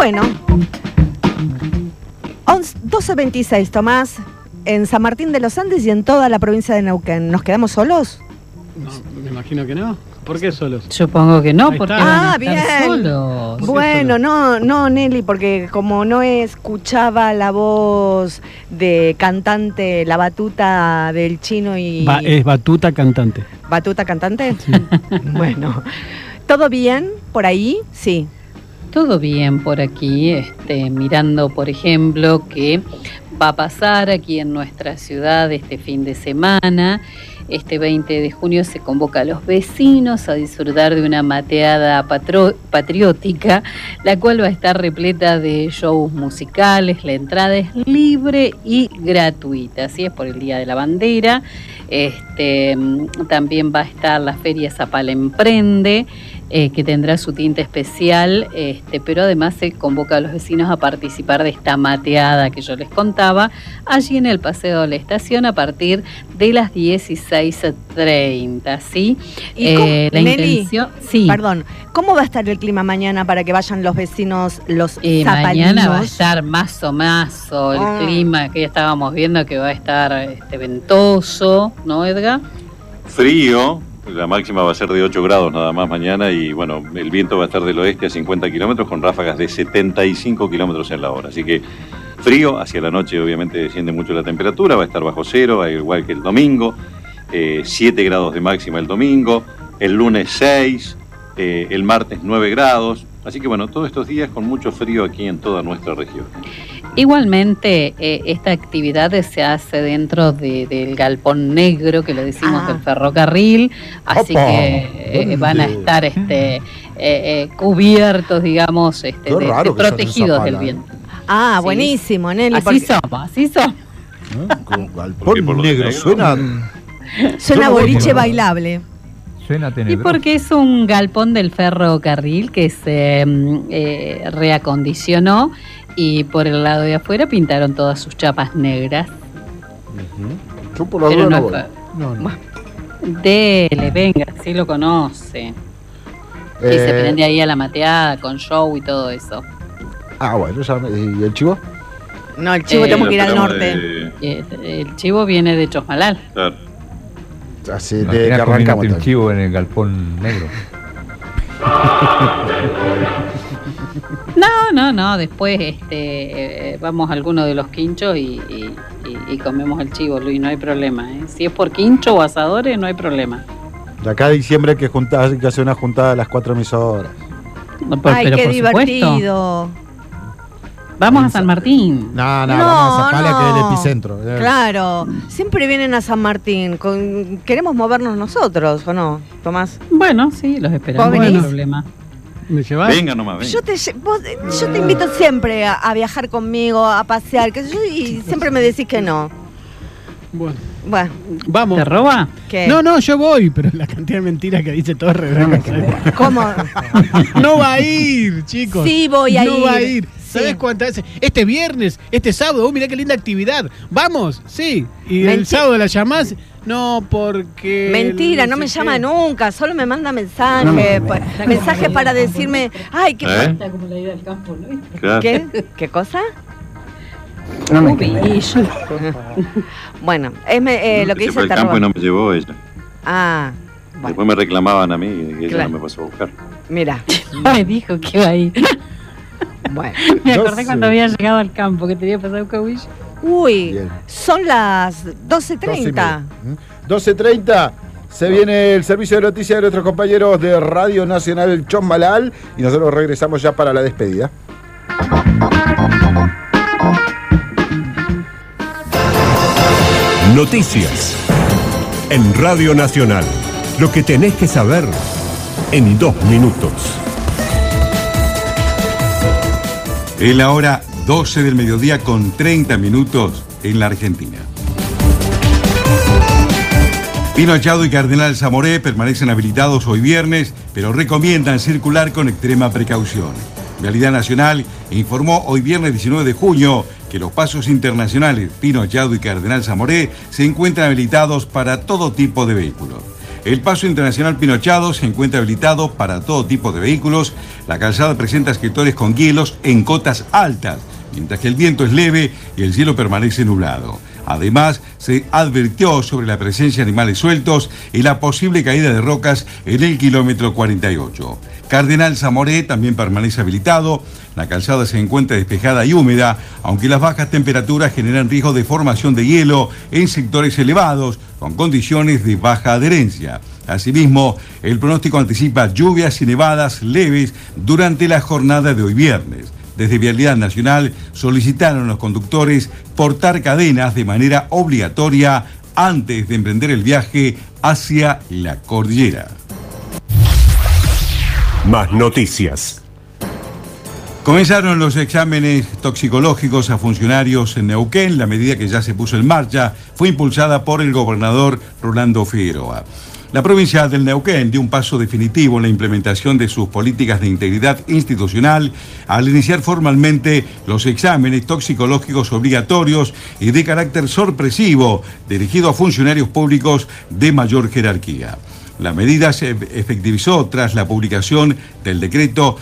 Bueno, 12:26, Tomás, en San Martín de los Andes y en toda la provincia de Neuquén. ¿Nos quedamos solos? No, me imagino que no. ¿Por qué solos? Supongo que no, porque van a bien. estar solos. Bueno, no, Nelly, porque como no escuchaba la voz de cantante, la batuta del Chino y... Es batuta cantante. ¿Batuta cantante? Sí. Bueno, ¿todo bien por ahí? Sí. Todo bien por aquí, mirando, por ejemplo, que va a pasar aquí en nuestra ciudad este fin de semana. Este 20 de junio se convoca a los vecinos a disfrutar de una mateada patriótica, la cual va a estar repleta de shows musicales. La entrada es libre y gratuita, así es por el Día de la Bandera. También va a estar la Feria Zapala Emprende, que tendrá su tinte especial, pero además se convoca a los vecinos a participar de esta mateada que yo les contaba, allí en el Paseo de la Estación a partir de las 16:30, ¿sí? ¿Y la intención, sí. Perdón, ¿cómo va a estar el clima mañana para que vayan los vecinos, los zapalinos? Mañana va a estar mazo el clima que ya estábamos viendo, que va a estar ventoso, ¿no, Edgar? Frío. La máxima va a ser de 8 grados nada más mañana y bueno, el viento va a estar del oeste a 50 kilómetros con ráfagas de 75 kilómetros en la hora. Así que frío, hacia la noche obviamente desciende mucho la temperatura, va a estar bajo cero, al igual que el domingo, 7 grados de máxima el domingo, el lunes 6, el martes 9 grados. Así que bueno, todos estos días con mucho frío aquí en toda nuestra región. Igualmente, esta actividad se hace dentro del galpón negro, que lo decimos del ferrocarril, así que van a estar cubiertos, cubiertos, protegidos del viento. Ah, sí. Buenísimo, Nelly. Así somos. Galpón negro, suena boliche bailable. Suena tenebroso. Y porque es un galpón del ferrocarril que se reacondicionó y por el lado de afuera pintaron todas sus chapas negras. Yo por la duda no voy. No. Dele, venga, sí lo conoce. Y se prende ahí a la mateada con show y todo eso. Bueno, ¿y el chivo? No, el chivo tenemos que ir al norte. El chivo viene de Chosmalal. Claro. Así de que arrancamos el chivo en el galpón negro. No, después vamos a alguno de los quinchos y comemos el chivo, Luis, no hay problema. Si es por quincho o asadores, no hay problema. De acá a diciembre hay que hacer una juntada a las 4 emisoras. Ay, qué divertido. Vamos a San Martín. No, vamos a Zapala, que es el epicentro. Claro, siempre vienen a San Martín. ¿Queremos movernos nosotros o no, Tomás? Bueno, sí, los esperamos, no hay problema. ¿Me llevas? Venga nomás, venga. Yo te invito siempre a viajar conmigo, a pasear, y siempre me decís que no. Bueno. Vamos. ¿Te roba? ¿Qué? No, yo voy, pero la cantidad de mentiras que dice Torres. ¿Cómo? No va a ir, chicos. Sí, voy a ir. No va a ir. ¿Sabes Sí. cuántas veces? Este viernes, este sábado, mirá qué linda actividad. Vamos, sí. Y el sábado la llamás. No, porque... Mentira, no me llama nunca, solo me manda mensajes. Mensajes para decirme, ay, qué falta como la ida al campo, ¿no? Claro. ¿Qué cosa? No me Bueno, es lo que dice el campo y no me llevó ella. Bueno. Después me reclamaban a mí y ella no me pasó a buscar. Mira. Me dijo que iba a ir. Bueno. Me acordé cuando había llegado al campo, que tenía que pasar un cabillo. Uy, Bien. son las 12:30. 12:30. Se viene el servicio de noticias de nuestros compañeros de Radio Nacional Chosmalal y nosotros regresamos ya para la despedida. Noticias en Radio Nacional. Lo que tenés que saber en 2 minutos. Es la hora 12 del mediodía con 30 minutos en la Argentina. Pino Achado y Cardenal Zamoré permanecen habilitados hoy viernes, pero recomiendan circular con extrema precaución. Vialidad Nacional informó hoy viernes 19 de junio que los pasos internacionales Pino Achado y Cardenal Zamoré se encuentran habilitados para todo tipo de vehículos. El paso internacional Pinochado se encuentra habilitado para todo tipo de vehículos. La calzada presenta sectores con hielos en cotas altas, mientras que el viento es leve y el cielo permanece nublado. Además, se advirtió sobre la presencia de animales sueltos y la posible caída de rocas en el kilómetro 48. Cardenal Zamoré también permanece habilitado. La calzada se encuentra despejada y húmeda, aunque las bajas temperaturas generan riesgo de formación de hielo en sectores elevados, con condiciones de baja adherencia. Asimismo, el pronóstico anticipa lluvias y nevadas leves durante la jornada de hoy viernes. Desde Vialidad Nacional solicitaron a los conductores portar cadenas de manera obligatoria antes de emprender el viaje hacia la cordillera. Más noticias. Comenzaron los exámenes toxicológicos a funcionarios en Neuquén. La medida, que ya se puso en marcha, fue impulsada por el gobernador Rolando Figueroa. La provincia del Neuquén dio un paso definitivo en la implementación de sus políticas de integridad institucional al iniciar formalmente los exámenes toxicológicos obligatorios y de carácter sorpresivo dirigidos a funcionarios públicos de mayor jerarquía. La medida se efectivizó tras la publicación del decreto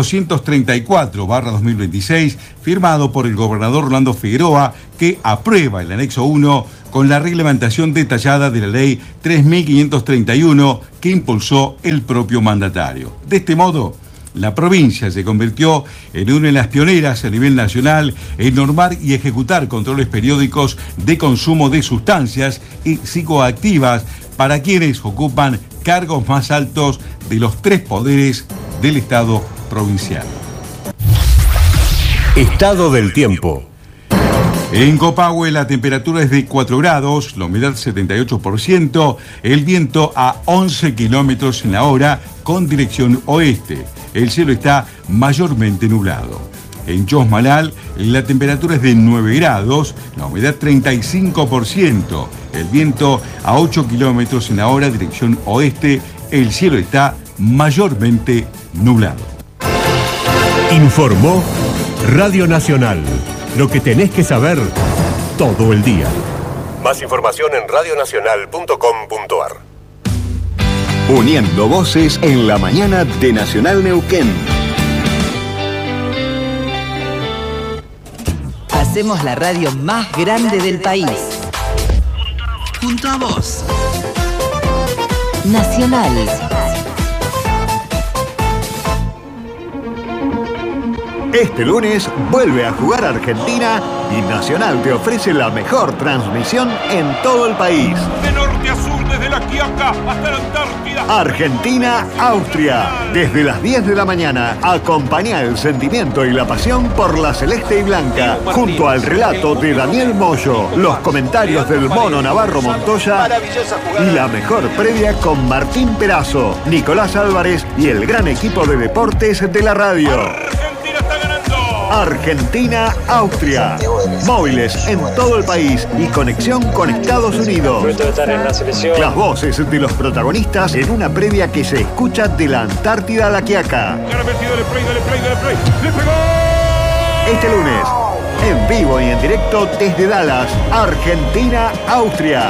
234/2026, firmado por el gobernador Rolando Figueroa, que aprueba el anexo 1 con la reglamentación detallada de la ley 3.531 que impulsó el propio mandatario. De este modo, la provincia se convirtió en una de las pioneras a nivel nacional en normar y ejecutar controles periódicos de consumo de sustancias y psicoactivas para quienes ocupan cargos más altos de los 3 poderes del Estado provincial. Estado del tiempo. En Copahue la temperatura es de 4 grados, la humedad 78%, el viento a 11 kilómetros en la hora con dirección oeste. El cielo está mayormente nublado. En Chosmalal la temperatura es de 9 grados, la humedad 35%, el viento a 8 kilómetros en la hora, dirección oeste. El cielo está mayormente nublado. Informó Radio Nacional. Lo que tenés que saber todo el día. Más información en radionacional.com.ar. Uniendo voces en la mañana de Nacional Neuquén. Hacemos la radio más grande del país. Junto a vos. Nacional. Este lunes vuelve a jugar Argentina y Nacional te ofrece la mejor transmisión en todo el país. De norte a sur, desde la Quiaca hasta la Antártida. Argentina-Austria. Desde las 10 de la mañana, acompaña el sentimiento y la pasión por la celeste y blanca. Junto al relato de Daniel Moyo, los comentarios del Mono Navarro Montoya y la mejor previa con Martín Perazo, Nicolás Álvarez y el gran equipo de deportes de la radio. Argentina-Austria. Móviles en todo el país y conexión con Estados Unidos. Las voces de los protagonistas en una previa que se escucha de la Antártida a la Quiaca. Este lunes, en vivo y en directo desde Dallas, Argentina-Austria.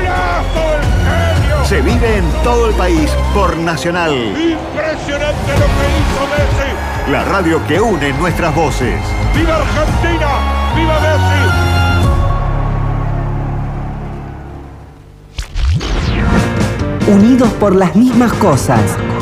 Se vive en todo el país por Nacional. Impresionante lo que hizo Messi. La radio que une nuestras voces. ¡Viva Argentina! ¡Viva Messi! Unidos por las mismas cosas.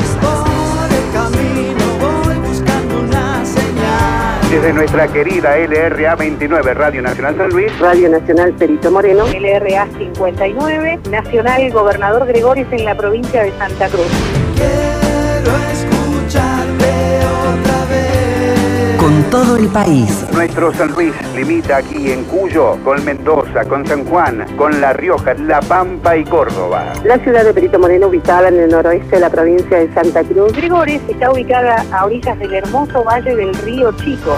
Desde nuestra querida LRA 29, Radio Nacional San Luis, Radio Nacional Perito Moreno, LRA 59, Nacional Gobernador Gregores en la provincia de Santa Cruz. Quiero escucharte otra vez. Con todo el país. Nuestro San Luis limita aquí en Cuyo, con Mendoza, con San Juan, con La Rioja, La Pampa y Córdoba. La ciudad de Perito Moreno, ubicada en el noroeste de la provincia de Santa Cruz. Gregores está ubicada a orillas del hermoso valle del río Chico.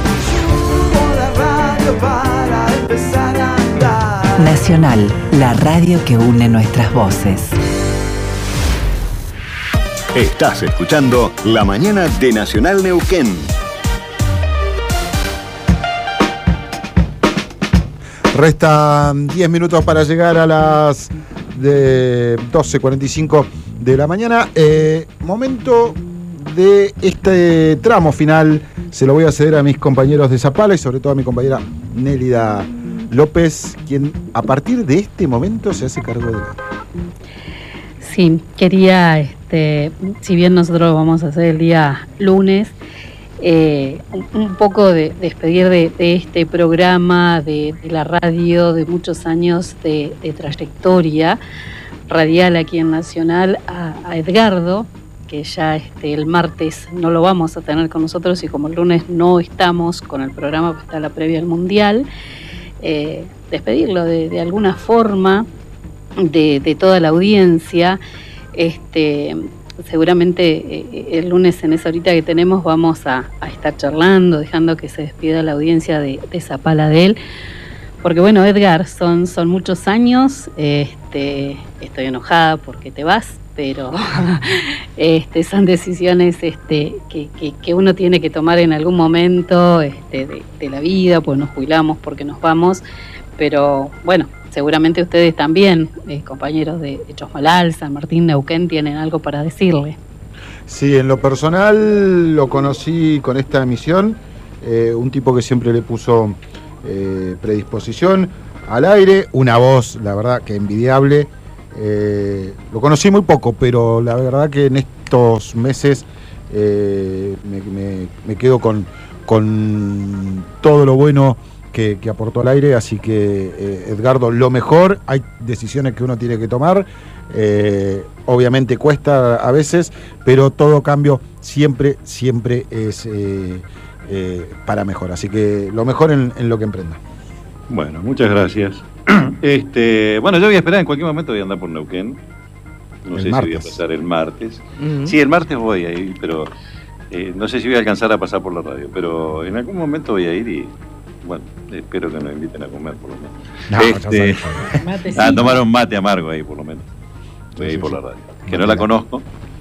Nacional, la radio que une nuestras voces. Estás escuchando La Mañana de Nacional Neuquén. Restan 10 minutos para llegar a las 12:45 de la mañana. Momento de este tramo final. Se lo voy a ceder a mis compañeros de Zapala y sobre todo a mi compañera Nélida López, quien a partir de este momento se hace cargo de la... Sí, quería, si bien nosotros vamos a hacer el día lunes, un poco de despedir de este programa, de la radio, de muchos años de trayectoria radial aquí en Nacional, a Edgardo, que ya el martes no lo vamos a tener con nosotros y como el lunes no estamos con el programa, pues está la previa al Mundial, despedirlo de alguna forma de toda la audiencia. Seguramente el lunes en esa horita que tenemos vamos a estar charlando, dejando que se despida la audiencia de Zapala de él, porque bueno, Edgar, son muchos años, estoy enojada porque te vas, pero son decisiones que uno tiene que tomar en algún momento de la vida, pues nos jubilamos porque nos vamos, pero bueno, seguramente ustedes también, compañeros de Chosmalal, San Martín, Neuquén, tienen algo para decirle. Sí, en lo personal lo conocí con esta emisión, un tipo que siempre le puso predisposición al aire, una voz, la verdad, que envidiable. Lo conocí muy poco, pero la verdad que en estos meses me quedo con todo lo bueno que aportó al aire, así que Edgardo, lo mejor. Hay decisiones que uno tiene que tomar, obviamente cuesta a veces, pero todo cambio siempre es para mejor, así que lo mejor en lo que emprenda. Bueno, muchas gracias. Bueno, yo voy a esperar, en cualquier momento voy a andar por Neuquén. No sé si voy a pasar el martes. Sí, el martes voy a ir, pero no sé si voy a alcanzar a pasar por la radio, pero en algún momento voy a ir y bueno, espero que nos inviten a comer por lo menos. A tomar un mate amargo ahí por lo menos. Voy a ir por la radio. Que no la conozco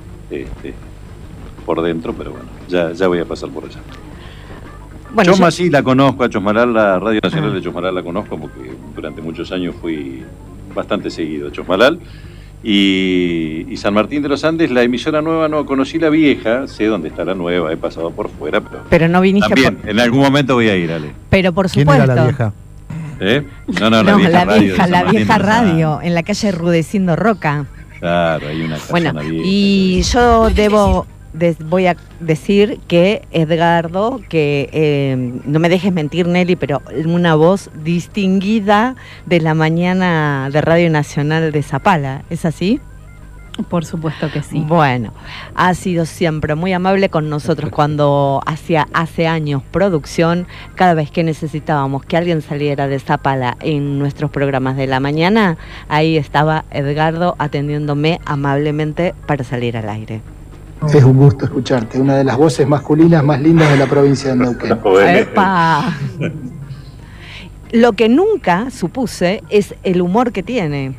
por dentro, pero bueno, ya voy a pasar por allá. Bueno, Chosma sí la conozco, a Chosmalal, la Radio Nacional de Chosmalal la conozco porque durante muchos años fui bastante seguido a Chosmalal. Y San Martín de los Andes, la emisora nueva no conocí, la vieja, sé dónde está la nueva, he pasado por fuera, pero no viniste también, en algún momento voy a ir, Ale. Pero por supuesto. ¿Quién era la vieja? No, la vieja radio, en la calle Rudecindo Roca. Claro, hay una casona vieja. Y yo voy a decir que Edgardo, que no me dejes mentir, Nelly, pero una voz distinguida de la mañana de Radio Nacional de Zapala, ¿es así? Por supuesto que sí. Bueno, ha sido siempre muy amable con nosotros cuando hace años producción, cada vez que necesitábamos que alguien saliera de Zapala en nuestros programas de la mañana, ahí estaba Edgardo atendiéndome amablemente para salir al aire. Es un gusto escucharte, una de las voces masculinas más lindas de la provincia de Neuquén. ¡Epa! Lo que nunca supuse es el humor que tiene.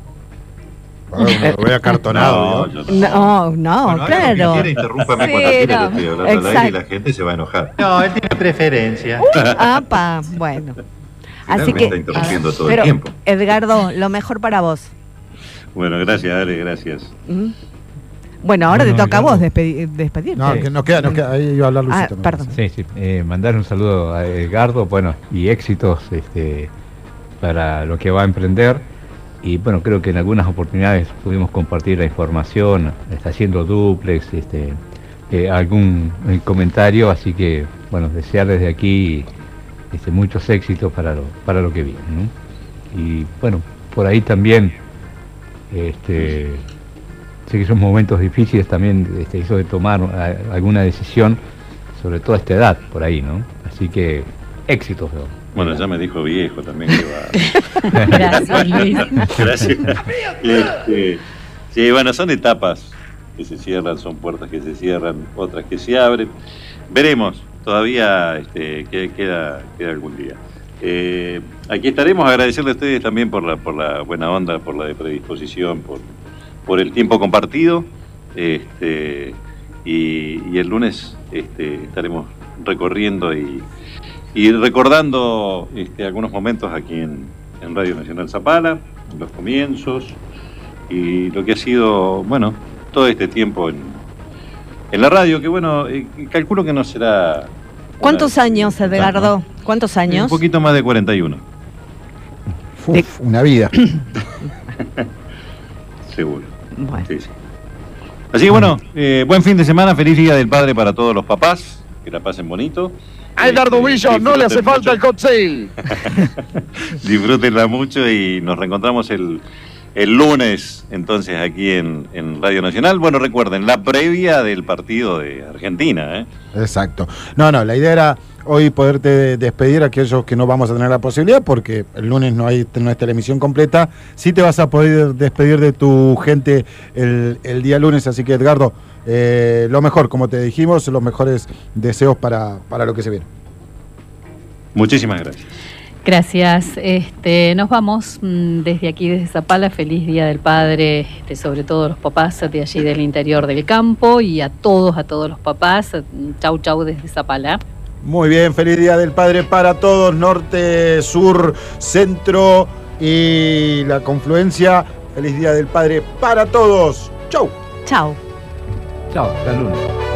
Lo voy acartonado. No, claro. Interrúmpame cuando quiera, estoy hablando al aire y la gente se va a enojar. No, él tiene preferencia. Bueno. Así que está interrumpiendo todo el tiempo. Edgardo, lo mejor para vos. Bueno, gracias, Ale, gracias. Bueno, ahora te toca a vos despedirte. No, que nos queda, ahí iba a hablar Luisito. Perdón. Sí, mandar un saludo a Edgardo, bueno, y éxitos para lo que va a emprender. Y bueno, creo que en algunas oportunidades pudimos compartir la información, está haciendo duplex, algún comentario, así que bueno, desear desde aquí muchos éxitos para lo que viene, ¿no? Y bueno, por ahí también sé que son momentos difíciles también, eso de tomar alguna decisión, sobre todo a esta edad, por ahí, ¿no? Así que, éxitos. Bueno, ya me dijo viejo también que va. Gracias, Luis. Gracias. Sí, bueno, son etapas que se cierran, son puertas que se cierran, otras que se abren. Veremos, todavía queda algún día. Aquí estaremos, agradecerle a ustedes también por la buena onda, por la predisposición, por el tiempo compartido, y el lunes estaremos recorriendo y recordando algunos momentos aquí en Radio Nacional Zapala, los comienzos, y lo que ha sido, bueno, todo este tiempo en la radio, que bueno, calculo que no será... ¿Cuántos años, Edgardo? ¿Cuántos años? Un poquito más de 41. Uf, una vida. Seguro. Bueno. Sí, sí. Así que bueno, buen fin de semana, feliz Día del Padre para todos los papás, que la pasen bonito. A Edgardo Villa no le hace falta el cocktail. Disfrútenla mucho y nos reencontramos el lunes, entonces, aquí en Radio Nacional. Bueno, recuerden, la previa del partido de Argentina, ¿eh? Exacto. No, la idea era hoy poderte despedir a aquellos que no vamos a tener la posibilidad, porque el lunes no es televisión completa. Sí te vas a poder despedir de tu gente el día lunes, así que, Edgardo, lo mejor, como te dijimos, los mejores deseos para lo que se viene. Muchísimas gracias. Gracias. Nos vamos desde aquí, desde Zapala. Feliz Día del Padre, sobre todo los papás de allí del interior del campo, y a todos los papás. Chau, chau desde Zapala. Muy bien, feliz Día del Padre para todos, norte, sur, centro y la confluencia. Feliz Día del Padre para todos. Chau. Chau. Chao, hasta el lunes.